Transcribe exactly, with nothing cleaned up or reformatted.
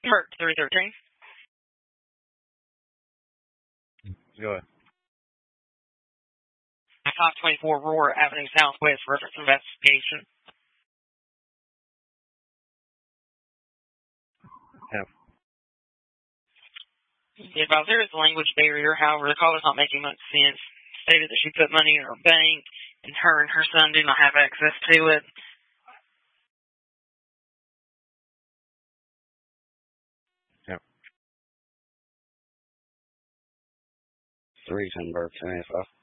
Merc three thirteen. Go ahead. five twenty-four Aurora Avenue Southwest, reference investigation. Yeah. The advisor is a language barrier. However, the call is not making much sense. Stated that she put money in her bank, and her and her son do not have access to it. Yeah. Three ten birthday info.